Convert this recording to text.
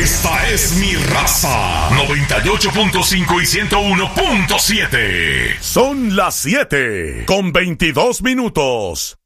Esta es mi raza. 98.5 y 101.7. Son las 7:22.